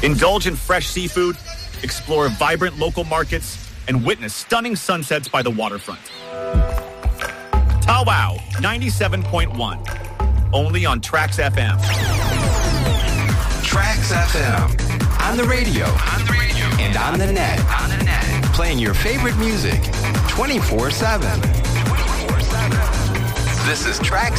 Indulge in fresh seafood, explore vibrant local markets, and witness stunning sunsets by the waterfront. Tawau 97.1, only on Trax FM. Trax FM, on the radio, and on the net, playing your favorite music 24/7. This is Trax